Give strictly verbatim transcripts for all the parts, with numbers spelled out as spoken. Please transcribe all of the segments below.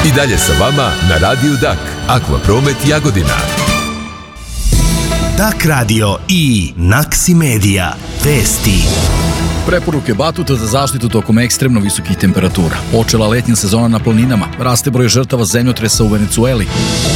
I dalje sa vama na Radiju Dak, Akvapromet Jagodina. Dak radio i Naksi Media. Vesti. Preporuke Batuta za zaštitu tokom ekstremno visokih temperatura. Počela letnja sezona na planinama. Raste broj žrtava zemljotresa u Venecueli.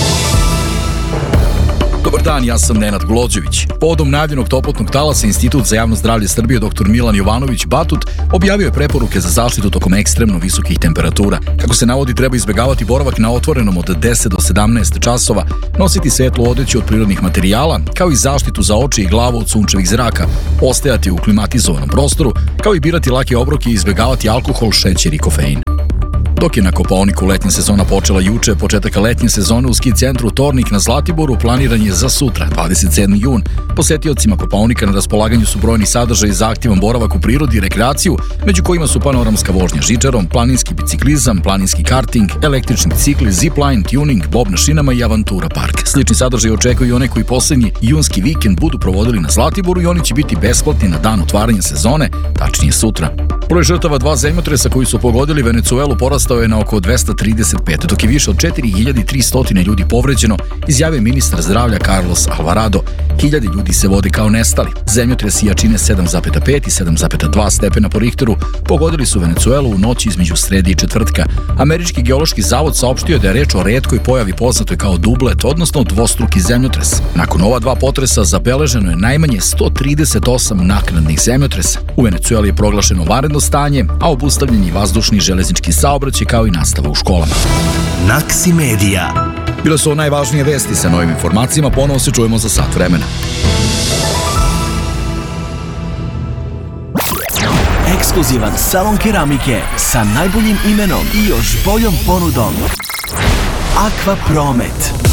Dobar dan, ja sam Nenad Glođević. Povodom najavljenog toplotnog talasa Institut za javno zdravlje Srbije dr Milan Jovanović Batut objavio je preporuke za zaštitu tokom ekstremno visokih temperatura. Kako se navodi, treba izbegavati boravak na otvorenom od deset do sedamnaest časova, nositi svetlu odeću od prirodnih materijala, kao i zaštitu za oči i glavu od sunčevih zraka, ostajati u klimatizovanom prostoru, kao i birati lake obroke i izbegavati alkohol, šećer i kofein. Dok je na Kopaoniku letnja sezona počela juče, početak letnje sezone u ski centru Tornik na Zlatiboru planiran je za sutra, dvadeset sedmi jun. Posetiocima Kopaonika na raspolaganju su brojni sadržaji za aktivan boravak u prirodi i rekreaciju, među kojima su panoramska vožnja žičarom, planinski biciklizam, planinski karting, električni bicikli, zipline, tuning, bob na šinama i avantura park. Slični sadržaj očekuju i one koji poslednji junski vikend budu provodili na Zlatiboru i oni će biti besplatni na dan otvaranja sezone, tačnije sutra. Broj žrtava dva zemljotresa koji su pogodili Venecuelu porastao je na oko dvesta trideset pet, dok je više od četiri hiljade tristo ljudi povređeno, izjavio ministar zdravlja Carlos Alvarado. Hiljade ljudi se vode kao nestali. Zemljotresi jačine sedam zarez pet i sedam zarez dva stepena po Richteru pogodili su Venecuelu u noći između srede i četvrtka. Američki geološki zavod saopštio da je reč o retkoj pojavi poznatoj kao dublet, odnosno dvostruki zemljotres. Nakon ova dva potresa zabeleženo je najmanje sto trideset osam naknadnih zemljotresa. U Venecueli je proglašeno vanredno stanje, a obustavljen je vazdušni i železnički saobraćaj kao i nastava u školama. Naksi Media. Bile su najvažnije vesti. Sa novim informacijama ponovo se čujemo za sat vremena. Ekskluzivan salon keramike sa najboljim imenom i još boljom ponudom. Akvapromet.